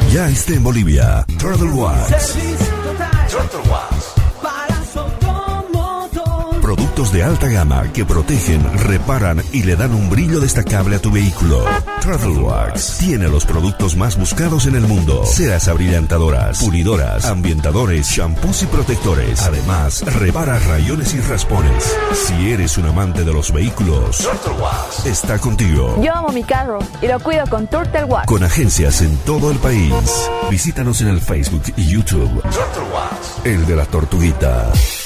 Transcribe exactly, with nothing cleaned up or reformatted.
Ya está en Bolivia. Turtle Wax. Turtle Wax. Productos de alta gama que protegen, reparan y le dan un brillo destacable a tu vehículo. Turtle Wax tiene los productos más buscados en el mundo. Ceras abrillantadoras, pulidoras, ambientadores, shampoos y protectores. Además, repara rayones y raspones. Si eres un amante de los vehículos, Turtle Wax está contigo. Yo amo mi carro y lo cuido con Turtle Wax. Con agencias en todo el país. Visítanos en el Facebook y YouTube. Turtle Wax, el de la tortuguita.